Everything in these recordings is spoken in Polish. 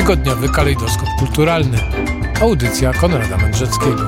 Tygodniowy kalejdoskop kulturalny. Audycja Konrada Mędrzeckiego.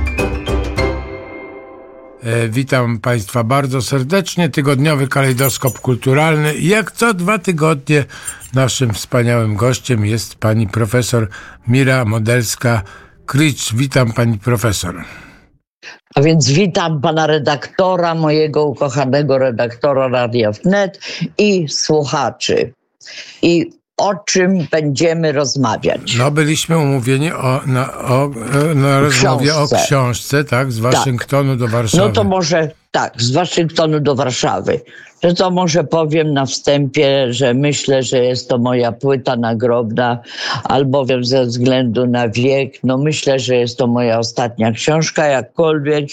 Witam Państwa bardzo serdecznie. Tygodniowy kalejdoskop kulturalny. Jak co 2 tygodnie naszym wspaniałym gościem jest pani profesor Mira Modelska-Kricz. Witam pani profesor. A więc witam pana redaktora, mojego ukochanego redaktora Radia Wnet i słuchaczy. I o czym będziemy rozmawiać? No, byliśmy umówieni na rozmowie o książce, tak? Z Waszyngtonu do Warszawy. No to może tak, z Waszyngtonu do Warszawy. To może powiem na wstępie, że myślę, że jest to moja płyta nagrobna, albowiem ze względu na wiek, no myślę, że jest to moja ostatnia książka, jakkolwiek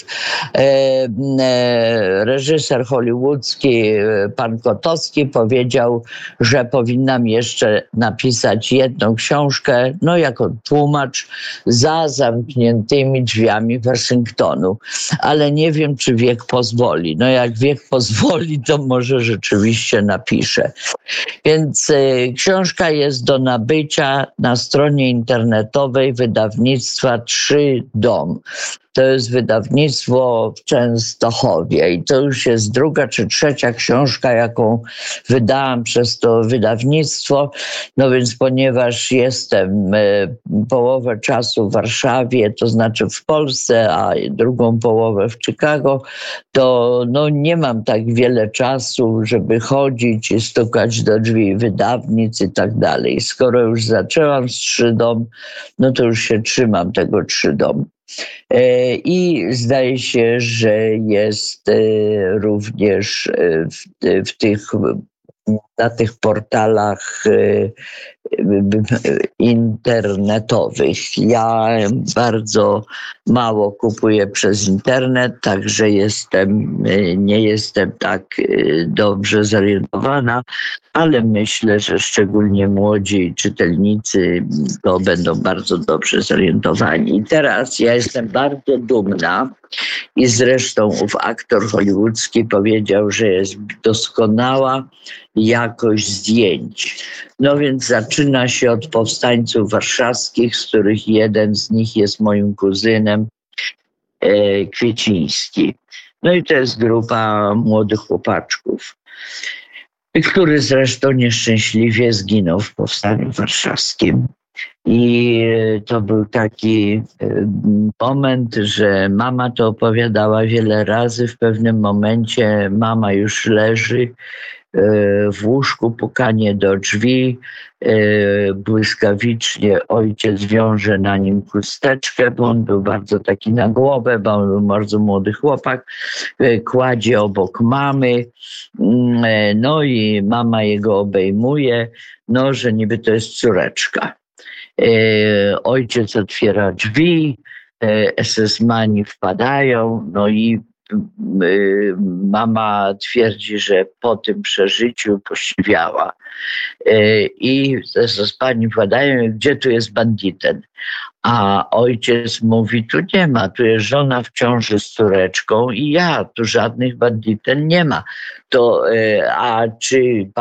reżyser hollywoodzki pan Kotowski powiedział, że powinnam jeszcze napisać jedną książkę, no jako tłumacz za zamkniętymi drzwiami Waszyngtonu. Ale nie wiem, czy wiek pozwoli. No jak wiek pozwoli, to może rzeczywiście napiszę. Więc książka jest do nabycia na stronie internetowej wydawnictwa 3 Dom. To jest wydawnictwo w Częstochowie i to już jest 2. czy 3. książka, jaką wydałam przez to wydawnictwo. No więc ponieważ jestem połowę czasu w Warszawie, to znaczy w Polsce, a drugą połowę w Chicago, to no nie mam tak wiele czasu, żeby chodzić i stukać do drzwi wydawnic i tak dalej. Skoro już zaczęłam z 3 Dom, no to już się trzymam tego 3 Dom. I zdaje się, że jest również na tych portalach internetowych. Ja bardzo mało kupuję przez internet, także nie jestem tak dobrze zorientowana, ale myślę, że szczególnie młodzi czytelnicy to będą bardzo dobrze zorientowani. I teraz ja jestem bardzo dumna i zresztą ów aktor hollywoodzki powiedział, że jest doskonała jakość zdjęć. No więc zaczyna się od powstańców warszawskich, z których jeden z nich jest moim kuzynem, Kwieciński. No i to jest grupa młodych chłopaczków, który zresztą nieszczęśliwie zginął w powstaniu warszawskim. I to był taki moment, że mama to opowiadała wiele razy. W pewnym momencie mama już leży w łóżku, pukanie do drzwi, błyskawicznie ojciec wiąże na nim chusteczkę, bo on był bardzo taki na głowę, bo on był bardzo młody chłopak, kładzie obok mamy, no i mama jego obejmuje, no że niby to jest córeczka. Ojciec otwiera drzwi, SS-mani wpadają, no i mama twierdzi, że po tym przeżyciu posiwiała. I SS-mani wpadają, gdzie tu jest bandyten? A ojciec mówi, tu nie ma, tu jest żona w ciąży z córeczką i ja, tu żadnych bandyten nie ma. To, a czy